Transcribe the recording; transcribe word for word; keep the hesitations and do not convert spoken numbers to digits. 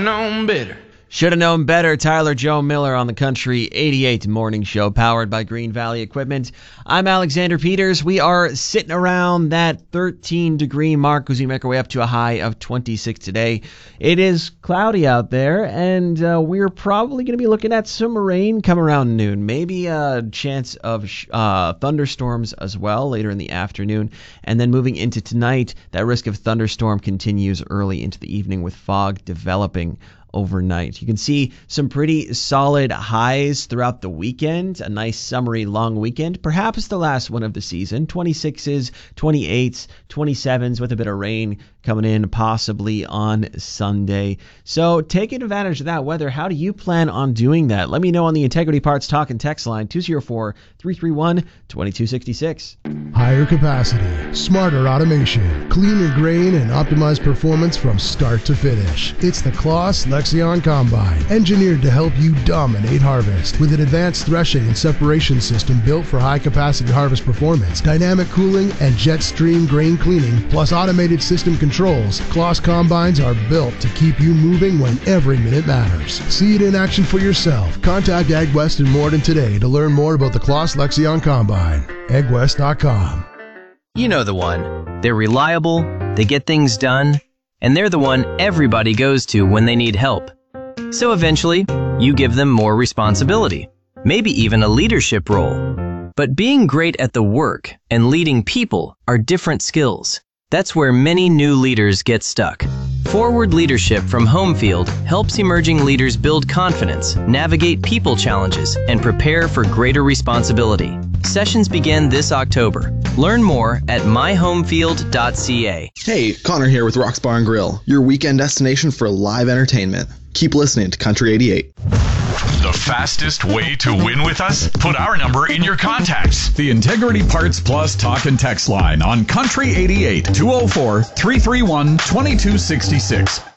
known better. Should have known better. Tyler Joe Miller on the Country eighty-eight Morning Show, powered by Green Valley Equipment. I'm Alexander Peters. We are sitting around that thirteen degree mark as we make our way up to a high of twenty-six today. It is cloudy out there, and uh, we're probably going to be looking at some rain come around noon. Maybe a chance of uh, thunderstorms as well later in the afternoon. And then moving into tonight, that risk of thunderstorm continues early into the evening with fog developing overnight. You can see some pretty solid highs throughout the weekend. A nice summery long weekend, perhaps the last one of the season. twenty-sixes, twenty-eights, twenty-sevens with a bit of rain coming in possibly on Sunday. So taking advantage of that weather, how do you plan on doing that? Let me know on the Integrity Parts Talk and Text line two oh four, three three one, two two six six. Higher capacity, smarter automation, cleaner grain, and optimized performance from start to finish. It's the Claas Lexion Combine, engineered to help you dominate harvest. With an advanced threshing and separation system built for high-capacity harvest performance, dynamic cooling, and jet stream grain cleaning, plus automated system controls, Claas Combines are built to keep you moving when every minute matters. See it in action for yourself. Contact AgWest in Morden today to learn more about the Claas Lexion Combine. ag west dot com. You know the one. They're reliable, they get things done, and they're the one everybody goes to when they need help. So eventually, you give them more responsibility, maybe even a leadership role. But being great at the work and leading people are different skills. That's where many new leaders get stuck. Forward Leadership from Homefield helps emerging leaders build confidence, navigate people challenges, and prepare for greater responsibility. Sessions begin this October. Learn more at my homefield dot c a. Hey, Connor here with Rock's Bar and Grill, your weekend destination for live entertainment. Keep listening to Country eighty-eight. The fastest way to win with us? Put our number in your contacts. The Integrity Parts Plus Talk and Text line on Country eighty-eight, two oh four, three three one, two two six six.